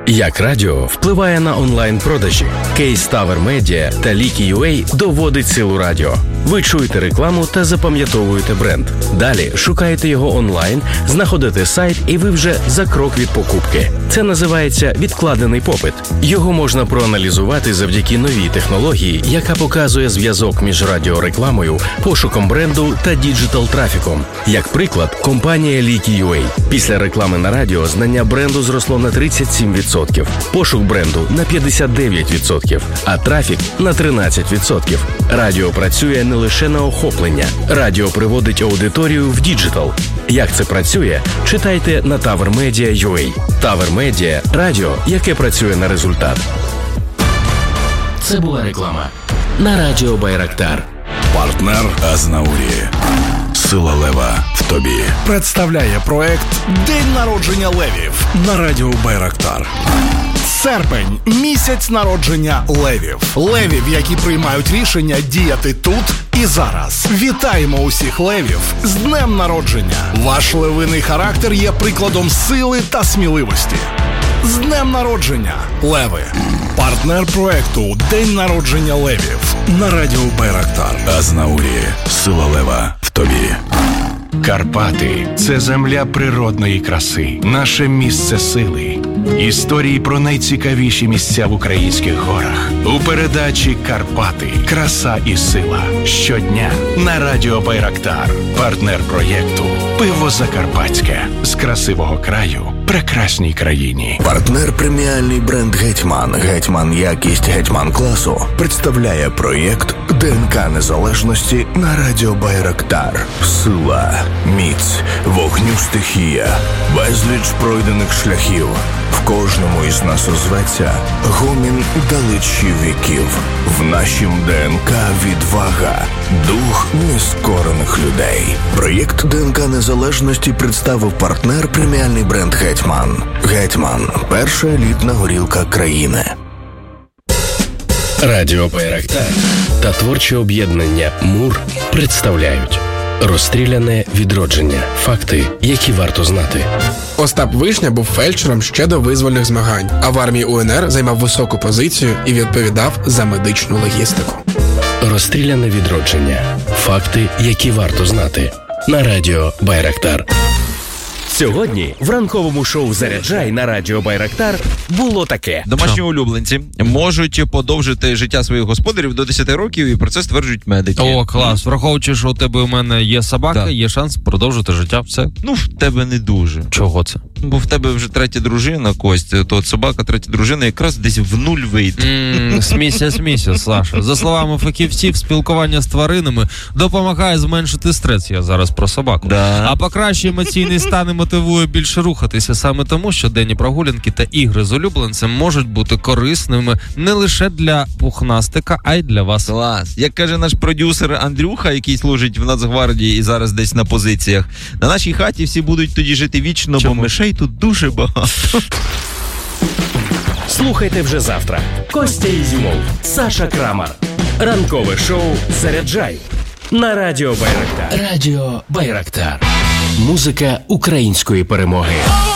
Як радіо впливає на онлайн-продажі? Кейс Tower Media та Leaky.ua доводить силу радіо. Ви чуєте рекламу та запам'ятовуєте бренд. Далі шукаєте його онлайн, знаходите сайт і ви вже за крок від покупки. Це називається відкладений попит. Його можна проаналізувати завдяки новій технології, яка показує зв'язок між радіорекламою, пошуком бренду та діджитал-трафіком. Як приклад, компанія Leaky.ua. Після реклами на радіо знання бренду зросло на 37%, пошук бренду на 59%, а трафік на 13%. Радіо працює не лише на охоплення. Радіо приводить аудиторію в діджитал. Як це працює? Читайте на TowerMedia.ua. Tower Media – радіо, яке працює на результат. Це була реклама на радіо Байрактар. Партнер Азнаурі. Сила лева в тобі. Представляє проект «День народження левів» на радіо Байрактар. Серпень – місяць народження левів. Левів, які приймають рішення діяти тут і зараз. Вітаємо усіх левів з днем народження. Ваш левиний характер є прикладом сили та сміливості. З днем народження, леви! Партнер проекту «День народження левів» на радіо Байрактар. Азнаурі. Сила лева в тобі. Карпати – це земля природної краси, наше місце сили. Історії про найцікавіші місця в українських горах. У передачі «Карпати. Краса і сила». Щодня на радіо Байрактар. Партнер проєкту «Пиво Закарпатське». З красивого краю прекрасній країні. Партнер преміальний бренд «Гетьман». «Гетьман» якість «Гетьман» класу представляє проєкт ДНК Незалежності на радіо Байрактар. Сила, міць, вогню стихія, безліч пройдених шляхів. В кожному із нас озветься гомін далечі віків. В нашім ДНК відвага, дух нескорених людей. Проєкт ДНК Незалежності представив партнер преміальний бренд «Гетьман». «Гетьман» – перша елітна горілка країни. Радіо Байрактар та творче об'єднання «Мур» представляють «Розстріляне відродження. Факти, які варто знати». Остап Вишня був фельдшером ще до визвольних змагань, а в армії УНР займав високу позицію і відповідав за медичну логістику. «Розстріляне відродження. Факти, які варто знати». На радіо Байрактар. Сьогодні в ранковому шоу «Заряджай» на радіо Байрактар було таке. Домашні улюбленці можуть подовжити життя своїх господарів до 10 років, і про це стверджують медики. О, клас. Враховуючи, що у тебе у мене є собака, Так. є шанс продовжити життя. Все. Ну, в тебе не дуже. Чого це? Бо в тебе вже третя дружина, Костя, то от собака, третя дружина якраз десь в нуль вийде. Смійся, Саша. За словами фахівців, спілкування з тваринами допомагає зменшити стрес. Я зараз про собаку. Да. А покращує емоційний стан і мотивує більше рухатися. Саме тому, що денні прогулянки та ігри з улюбленцем можуть бути корисними не лише для пухнастика, а й для вас. Клас. Як каже наш продюсер Андрюха, який служить в Нацгвардії і зараз десь на позиціях, на нашій хаті всі будуть тоді жити вічно, Чому? бо мишей тут дуже багато. Слухайте вже завтра. Костя Ізюмов, Саша Крамар. Ранкове шоу «Заряджай» на радіо Байрактар. Радіо Байрактар. Музика української перемоги.